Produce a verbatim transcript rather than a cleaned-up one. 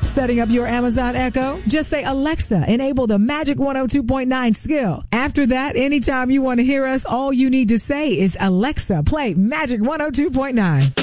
Setting up your Amazon Echo? Just say, Alexa, enable the Magic one oh two point nine skill. After that, anytime you want to hear us, all you need to say is, Alexa, play Magic one oh two point nine.